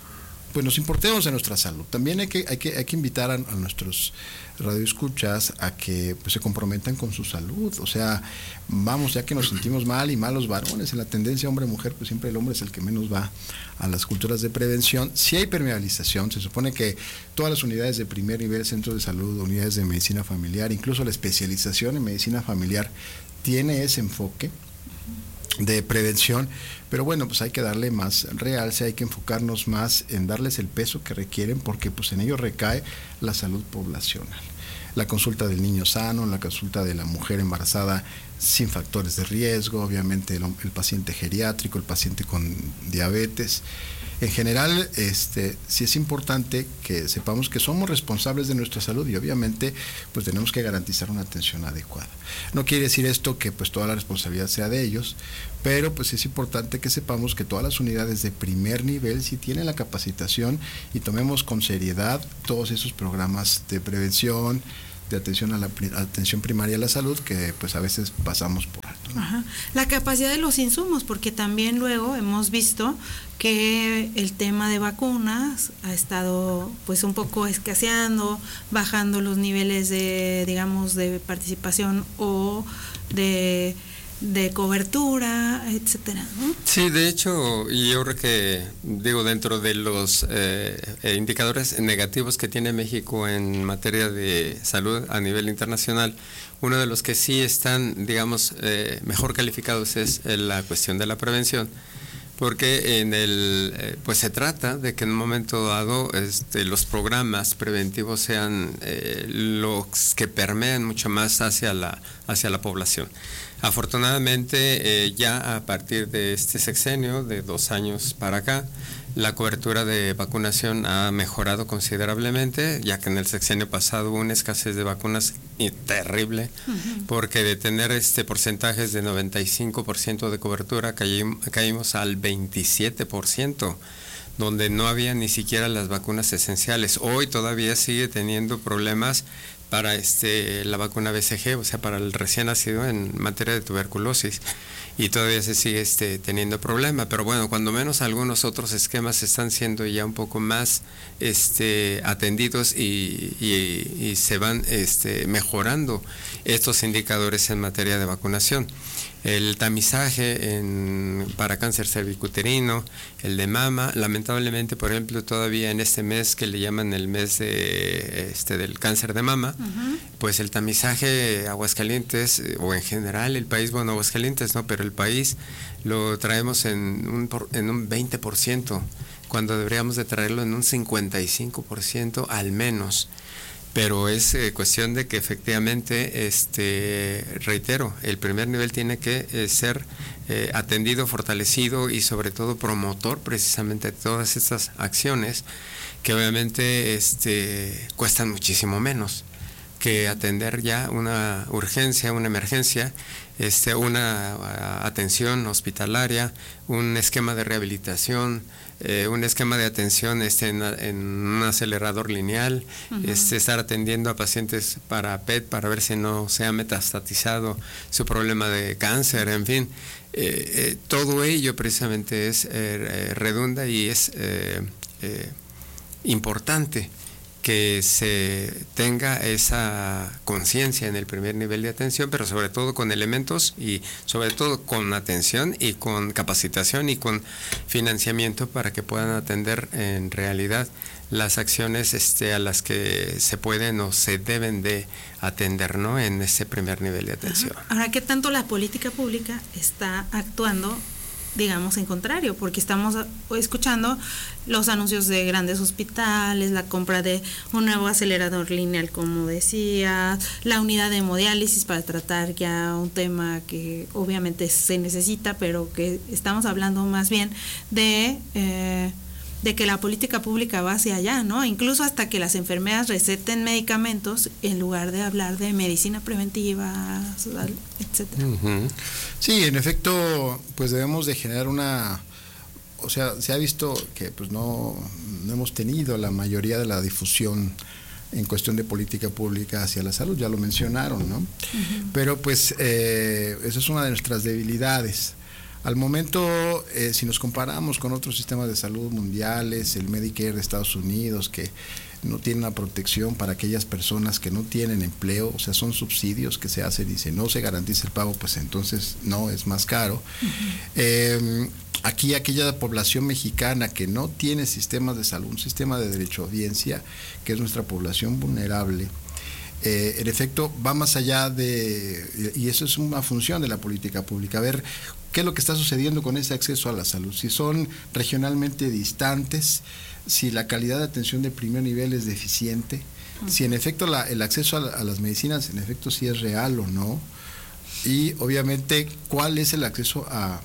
pues nos importemos de nuestra salud. También hay que, hay que, hay que invitar a, a nuestros radioescuchas a que pues, se comprometan con su salud. O sea, vamos, ya que nos sentimos mal y mal los varones, en la tendencia hombre-mujer, pues siempre el hombre es el que menos va a las culturas de prevención. Si hay permeabilización, se supone que todas las unidades de primer nivel, centros de salud, unidades de medicina familiar, incluso la especialización en medicina familiar, tiene ese enfoque de prevención, pero bueno, pues hay que darle más realce, hay que enfocarnos más en darles el peso que requieren, porque pues en ello recae la salud poblacional. La consulta del niño sano, la consulta de la mujer embarazada sin factores de riesgo, obviamente el, el paciente geriátrico, el paciente con diabetes. En general, este, sí es importante que sepamos que somos responsables de nuestra salud y obviamente pues tenemos que garantizar una atención adecuada. No quiere decir esto que pues toda la responsabilidad sea de ellos, pero pues es importante que sepamos que todas las unidades de primer nivel sí tienen la capacitación y tomemos con seriedad todos esos programas de prevención, de atención a la atención primaria a la salud, que pues a veces pasamos por alto, ¿no? Ajá. La capacidad de los insumos, porque también luego hemos visto que el tema de vacunas ha estado pues un poco escaseando, bajando los niveles de, digamos, de participación o de de cobertura, etcétera, ¿no? Sí, de hecho, yo creo que, digo, dentro de los eh, indicadores negativos que tiene México en materia de salud a nivel internacional, uno de los que sí están, digamos, eh, mejor calificados es la cuestión de la prevención, porque en el eh, pues se trata de que en un momento dado este, los programas preventivos sean eh, los que permean mucho más hacia la hacia la población. Afortunadamente, eh, ya a partir de este sexenio, de dos años para acá, la cobertura de vacunación ha mejorado considerablemente, ya que en el sexenio pasado hubo una escasez de vacunas y terrible, uh-huh. porque de tener este porcentajes de noventa y cinco por ciento de cobertura caímos, caímos al veintisiete por ciento, donde no había ni siquiera las vacunas esenciales. Hoy todavía sigue teniendo problemas para este la vacuna B C G, o sea, para el recién nacido en materia de tuberculosis, y todavía se sigue este teniendo problema, pero bueno, cuando menos algunos otros esquemas están siendo ya un poco más este atendidos y, y, y se van este mejorando estos indicadores en materia de vacunación. El tamizaje en, para cáncer cervicuterino, el de mama, lamentablemente, por ejemplo, todavía en este mes que le llaman el mes de, este, del cáncer de mama, uh-huh. pues el tamizaje Aguascalientes, o en general el país, bueno, Aguascalientes no, pero el país lo traemos en un, en un veinte por ciento, cuando deberíamos de traerlo en un cincuenta y cinco por ciento al menos. Pero es eh, cuestión de que efectivamente, este, reitero, el primer nivel tiene que eh, ser eh, atendido, fortalecido y sobre todo promotor precisamente de todas estas acciones que obviamente este, cuestan muchísimo menos que atender ya una urgencia, una emergencia, este, una uh, atención hospitalaria, un esquema de rehabilitación, eh, un esquema de atención este, en, en un acelerador lineal, uh-huh. este, estar atendiendo a pacientes para P E T para ver si no se ha metastatizado su problema de cáncer, en fin. Eh, eh, todo ello precisamente es eh, redunda y es eh, eh, importante que se tenga esa conciencia en el primer nivel de atención, pero sobre todo con elementos y sobre todo con atención y con capacitación y con financiamiento para que puedan atender en realidad las acciones este, a las que se pueden o se deben de atender, ¿no?, en ese primer nivel de atención. Ajá. Ahora, ¿qué tanto la política pública está actuando, digamos, en contrario? Porque estamos escuchando los anuncios de grandes hospitales, la compra de un nuevo acelerador lineal, como decía, la unidad de hemodiálisis para tratar ya un tema que obviamente se necesita, pero que estamos hablando más bien de eh, de que la política pública va hacia allá, ¿no? Incluso hasta que las enfermeras receten medicamentos en lugar de hablar de medicina preventiva, etcétera. Uh-huh. Sí, en efecto, pues debemos de generar una, o sea, se ha visto que pues no, no hemos tenido la mayoría de la difusión en cuestión de política pública hacia la salud, ya lo mencionaron, ¿no? Uh-huh. Pero pues eh, esa es una de nuestras debilidades. Al momento, eh, si nos comparamos con otros sistemas de salud mundiales, el Medicare de Estados Unidos, que no tiene una protección para aquellas personas que no tienen empleo, o sea, son subsidios que se hacen y si no se garantiza el pago, pues entonces no, es más caro. Uh-huh. Eh, aquí aquella población mexicana que no tiene sistemas de salud, un sistema de derecho a audiencia, que es nuestra población vulnerable, Eh, en efecto, va más allá de, y eso es una función de la política pública, ver qué es lo que está sucediendo con ese acceso a la salud, si son regionalmente distantes, si la calidad de atención de primer nivel es deficiente, uh-huh. si en efecto la, el acceso a, la, a las medicinas, en efecto, si es real o no, y obviamente cuál es el acceso a,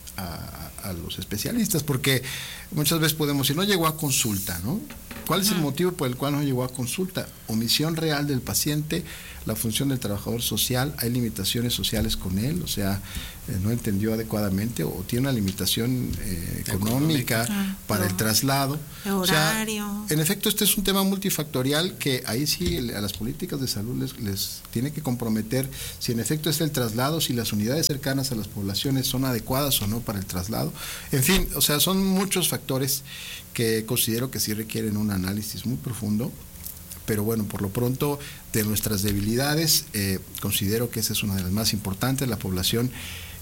a, a los especialistas, porque muchas veces podemos decir, no llegó a consulta, ¿no? ¿Cuál es el motivo por el cual no llegó a consulta? Omisión real del paciente, la función del trabajador social, hay limitaciones sociales con él, o sea, eh, no entendió adecuadamente o tiene una limitación eh, económica ah, para no. el traslado. Horario. O sea, en efecto, este es un tema multifactorial que ahí sí a las políticas de salud les, les tiene que comprometer si en efecto es el traslado, si las unidades cercanas a las poblaciones son adecuadas o no para el traslado. En fin, o sea, son muchos factores que considero que sí requieren un análisis muy profundo, pero bueno, por lo pronto, de nuestras debilidades, eh, considero que esa es una de las más importantes, la población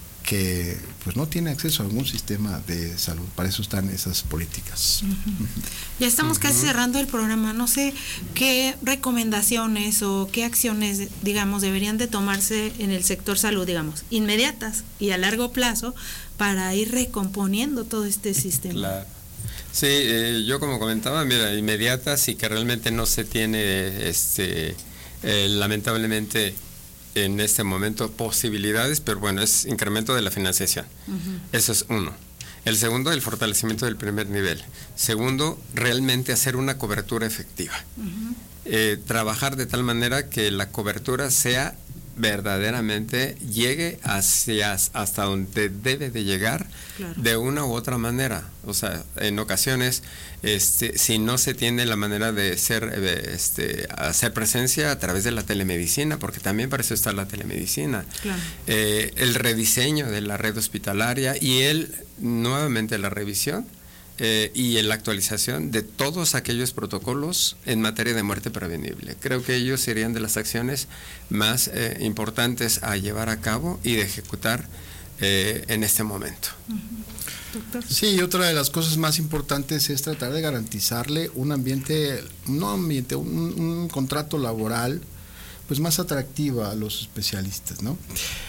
que pues no tiene acceso a algún sistema de salud, para eso están esas políticas. Uh-huh. Ya estamos uh-huh. casi cerrando el programa, no sé qué recomendaciones o qué acciones, digamos, deberían de tomarse en el sector salud, digamos, inmediatas y a largo plazo, para ir recomponiendo todo este sistema. Claro. Sí, eh, yo como comentaba, mira, inmediatas y que realmente no se tiene, este, eh, lamentablemente en este momento posibilidades, pero bueno, es incremento de la financiación. Uh-huh. Eso es uno. El segundo, el fortalecimiento del primer nivel. Segundo, realmente hacer una cobertura efectiva. Uh-huh. Eh, trabajar de tal manera que la cobertura sea verdaderamente llegue hacia hasta donde debe de llegar, claro, de una u otra manera. O sea, en ocasiones, este, si no se tiene la manera de ser, este, hacer presencia a través de la telemedicina, porque también para eso está la telemedicina, claro, eh, el rediseño de la red hospitalaria y el nuevamente la revisión Eh, y en la actualización de todos aquellos protocolos en materia de muerte prevenible. Creo que ellos serían de las acciones más eh, importantes a llevar a cabo y de ejecutar eh, en este momento. Uh-huh. Sí, otra de las cosas más importantes es tratar de garantizarle un ambiente, no ambiente, un, un contrato laboral pues más atractiva a los especialistas, ¿no?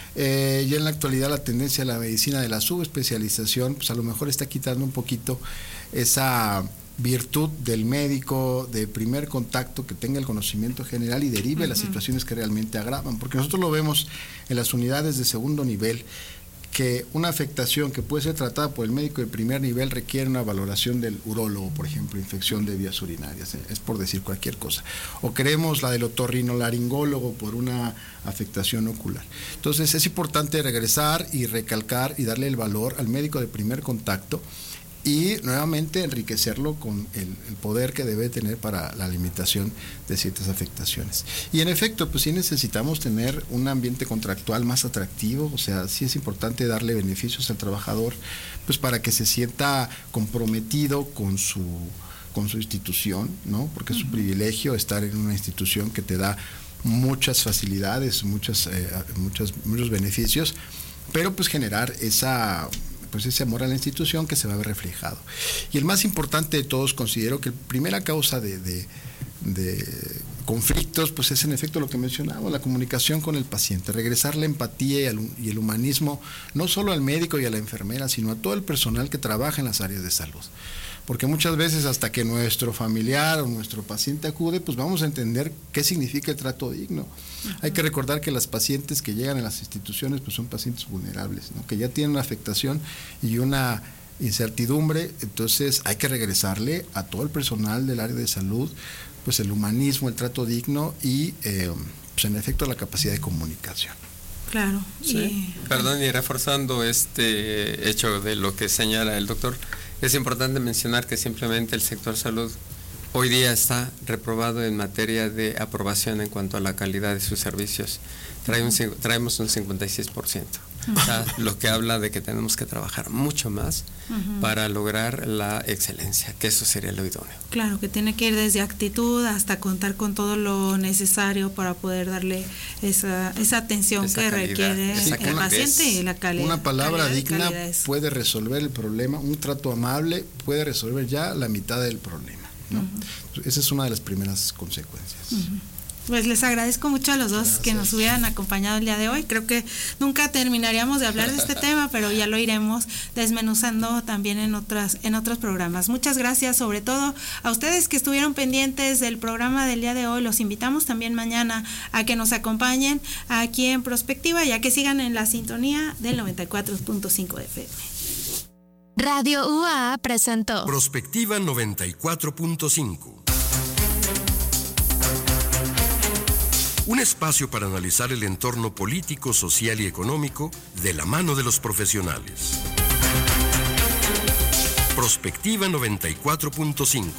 Eh, ya en la actualidad la tendencia a la medicina de la subespecialización, pues a lo mejor está quitando un poquito esa virtud del médico de primer contacto, que tenga el conocimiento general y derive uh-huh. las situaciones que realmente agravan, porque nosotros lo vemos en las unidades de segundo nivel, que una afectación que puede ser tratada por el médico de primer nivel requiere una valoración del urólogo, por ejemplo, infección de vías urinarias, es por decir cualquier cosa. O queremos la del otorrinolaringólogo por una afectación ocular. Entonces es importante regresar y recalcar y darle el valor al médico de primer contacto y nuevamente enriquecerlo con el, el poder que debe tener para la limitación de ciertas afectaciones. Y en efecto, pues sí necesitamos tener un ambiente contractual más atractivo, o sea, sí es importante darle beneficios al trabajador, pues para que se sienta comprometido con su, con su institución, ¿no? Porque es un privilegio estar en una institución que te da muchas facilidades, muchas, eh, muchas, muchos beneficios, pero pues generar esa... pues ese amor a la institución que se va a ver reflejado. Y el más importante de todos, considero que la primera causa de, de, de conflictos, pues es en efecto lo que mencionaba, la comunicación con el paciente, regresar la empatía y el, y el humanismo, no solo al médico y a la enfermera, sino a todo el personal que trabaja en las áreas de salud. Porque muchas veces hasta que nuestro familiar o nuestro paciente acude, pues vamos a entender qué significa el trato digno. Uh-huh. Hay que recordar que las pacientes que llegan a las instituciones pues son pacientes vulnerables, ¿no? Que ya tienen una afectación y una incertidumbre, entonces hay que regresarle a todo el personal del área de salud pues el humanismo, el trato digno y eh, pues en efecto la capacidad de comunicación. Claro. Sí. Y... Perdón, y reforzando este hecho de lo que señala el doctor, es importante mencionar que simplemente el sector salud hoy día está reprobado en materia de aprobación en cuanto a la calidad de sus servicios. Trae un, traemos un cincuenta y seis por ciento. Uh-huh. O sea, lo que habla de que tenemos que trabajar mucho más uh-huh. para lograr la excelencia, que eso sería lo idóneo. Claro, que tiene que ir desde actitud hasta contar con todo lo necesario para poder darle esa, esa atención esa que calidad, requiere el calidez. paciente y la calidad. Una palabra calidad digna puede resolver el problema, un trato amable puede resolver ya la mitad del problema, ¿no? Uh-huh. Esa es una de las primeras consecuencias. Uh-huh. Pues les agradezco mucho a los dos Gracias. que nos hubieran acompañado el día de hoy. Creo que nunca terminaríamos de hablar de este tema, pero ya lo iremos desmenuzando también en otras en otros programas. Muchas gracias, sobre todo a ustedes que estuvieron pendientes del programa del día de hoy. Los invitamos también mañana a que nos acompañen aquí en Prospectiva y a que sigan en la sintonía del noventa y cuatro punto cinco F M. Radio U A A presentó Prospectiva noventa y cuatro punto cinco. Un espacio para analizar el entorno político, social y económico de la mano de los profesionales. Prospectiva noventa y cuatro punto cinco.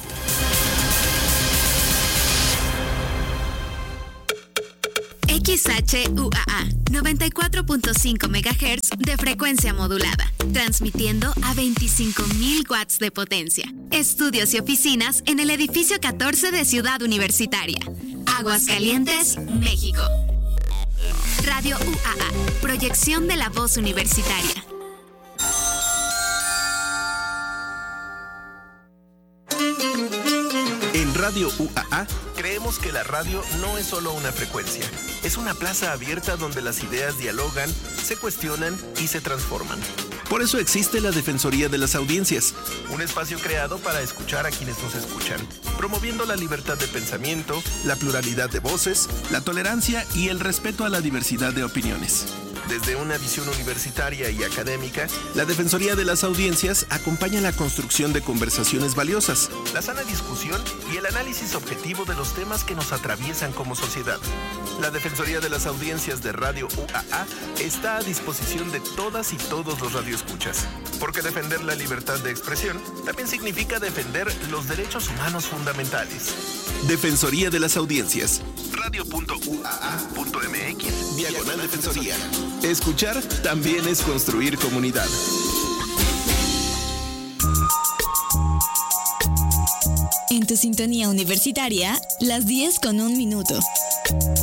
X H U A A noventa y cuatro punto cinco megahertz de frecuencia modulada, transmitiendo a veinticinco mil watts de potencia. Estudios y oficinas en el edificio catorce de Ciudad Universitaria. Aguascalientes, México. Radio U A A, proyección de la voz universitaria. En Radio U A A creemos que la radio no es solo una frecuencia, es una plaza abierta donde las ideas dialogan, se cuestionan y se transforman. Por eso existe la Defensoría de las Audiencias, un espacio creado para escuchar a quienes nos escuchan, promoviendo la libertad de pensamiento, la pluralidad de voces, la tolerancia y el respeto a la diversidad de opiniones. Desde una visión universitaria y académica, la Defensoría de las Audiencias acompaña la construcción de conversaciones valiosas, la sana discusión y el análisis objetivo de los temas que nos atraviesan como sociedad. La Defensoría de las Audiencias de Radio U A A está a disposición de todas y todos los radioescuchas, porque defender la libertad de expresión también significa defender los derechos humanos fundamentales. Defensoría de las Audiencias. radio punto u a a punto m x diagonal Defensoría. Escuchar también es construir comunidad. En tu sintonía universitaria, las diez con un minuto.